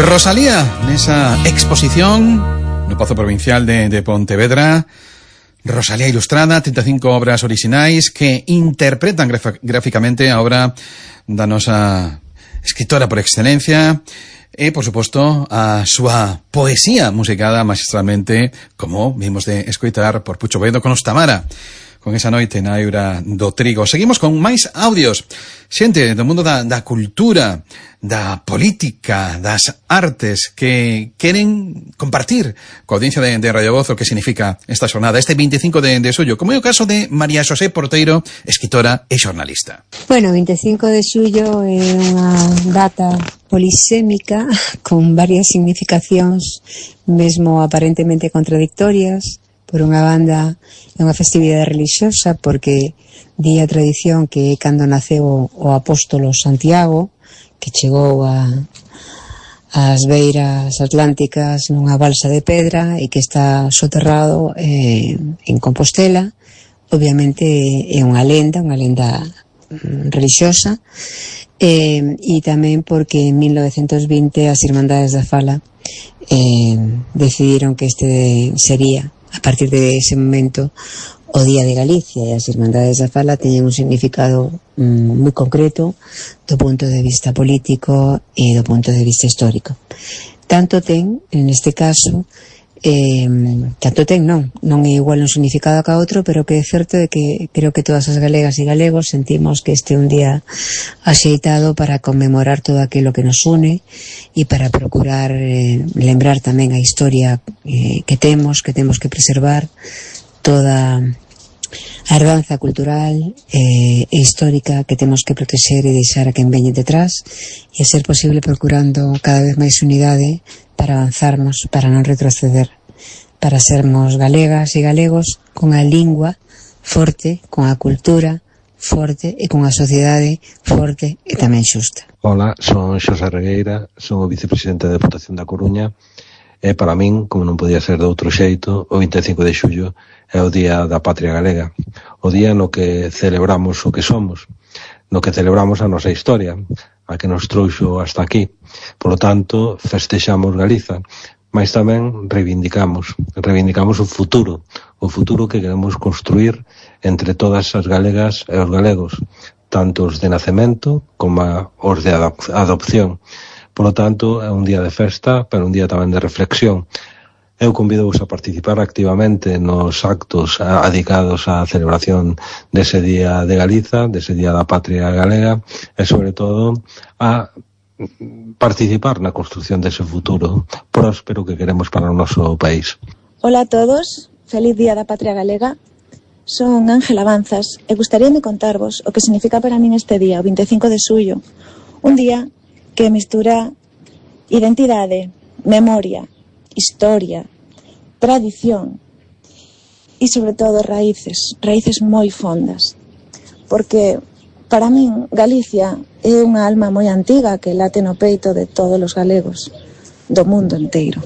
Rosalía, nesa exposición no Pazo Provincial de Pontevedra. Rosalía ilustrada, 35 obras orixinais que interpretan gráficamente a obra da nosa escritora por excelencia e, por suposto, a súa poesía musicada magistralmente, como vimos de escoitar por Pucho Boedo con Os Tamara, con esa noite na Eura do Trigo. Seguimos con máis audios. Xente do mundo da cultura, da política, das artes que queren compartir coa audiencia de Radio Voz o que significa esta xornada, este 25 de xullo, como é o caso de María Xosé Porteiro, escritora e xornalista. Bueno, 25 de xullo é unha data polisémica con varias significacións, mesmo aparentemente contradictorias. Por unha banda, é unha festividade religiosa porque di a tradición que é cando naceu o apóstolo Santiago, que chegou ás beiras atlánticas nunha balsa de pedra e que está soterrado en Compostela. Obviamente é unha lenda religiosa, e tamén porque en 1920 as Irmandades da Fala decidiron que este sería, a partir de ese momento, o Día de Galicia, e as Irmandades da Fala teñen un significado moi concreto do punto de vista político e do punto de vista histórico. Tanto ten, neste caso, non é igual un significado que a outro, pero que é certo é que creo que todas as galegas e galegos sentimos que este é un día axeitado para conmemorar todo aquilo que nos une e para procurar lembrar tamén a historia que temos que preservar, toda a herdanza cultural e histórica que temos que protexer e deixar a quen veñe detrás, e a ser posible procurando cada vez máis unidade para avanzarmos, para non retroceder, para sermos galegas e galegos con a lingua forte, con a cultura forte e con a sociedade forte e tamén xusta. Hola, son Xosé Regueira, son o vicepresidente da Deputación da Coruña, e para min, como non podía ser de outro xeito, o 25 de xullo é o Día da Patria Galega, o día no que celebramos o que somos, no que celebramos a nosa historia, a que nos trouxo hasta aquí. Por lo tanto, festexamos Galiza, mas tamén reivindicamos o futuro que queremos construir entre todas as galegas e os galegos, tanto os de nacemento como os de adopción. Por lo tanto, é un día de festa, pero un día tamén de reflexión. Eu convido-vos a participar activamente nos actos dedicados á celebración dese Día de Galiza, dese Día da Patria Galega, e sobre todo a participar na construción dese futuro próspero que queremos para o noso país. Hola a todos, feliz Día da Patria Galega. Son Ángela Banzas e gustaríame contarvos o que significa para min este día, o 25 de xullo. Un día que mistura identidade, memoria, historia, tradición e, sobre todo, raíces moi fondas. Porque, para min, Galicia é unha alma moi antiga que late no peito de todos os galegos do mundo inteiro.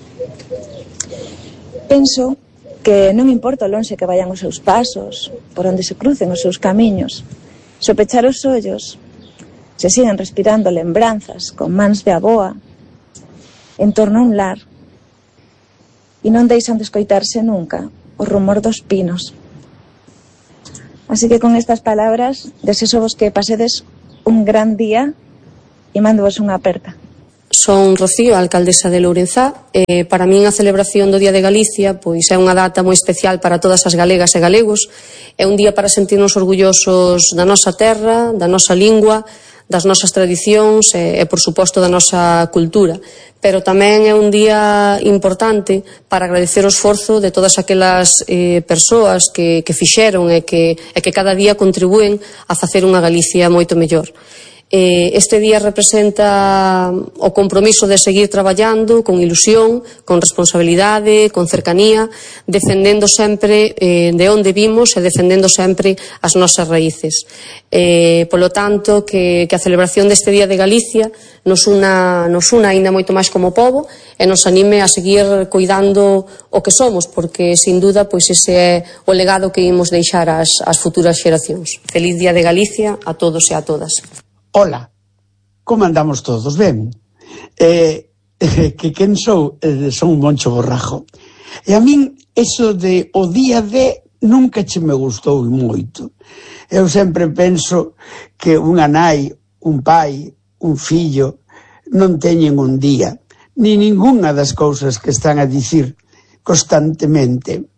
Penso que non importa o lonxe que vayan os seus pasos, por onde se crucen os seus camiños, se pechar os ollos, se siguen respirando lembranzas con mans de aboa en torno a un lar e non deixan de escoitarse nunca o rumor dos pinos. Así que con estas palabras desexovos que pasedes un gran día e mándovos unha aperta. Son Rocío, alcaldesa de Lourenzá, e para min a celebración do Día de Galicia pois é unha data moi especial para todas as galegas e galegos. É un día para sentirnos orgullosos da nosa terra, da nosa lingua, das nosas tradicións e, por suposto, da nosa cultura. Pero tamén é un día importante para agradecer o esforzo de todas aquelas persoas que fixeron e que cada día contribúen a facer unha Galicia moito mellor. Este día representa o compromiso de seguir traballando con ilusión, con responsabilidade, con cercanía, defendendo sempre de onde vimos e defendendo sempre as nosas raíces. Polo tanto, que a celebración deste Día de Galicia nos una aínda moito máis como pobo e nos anime a seguir cuidando o que somos, porque, sin duda, pois ese é o legado que imos deixar ás futuras xeracións. Feliz Día de Galicia a todos e a todas. Hola, como andamos todos? Ben? que quen sou, son un Moncho Borrajo. E a min, eso de o día de nunca che me gustou moito. Eu sempre penso que unha nai, un pai, un fillo, non teñen un día, ni ningunha das cousas que están a dicir constantemente.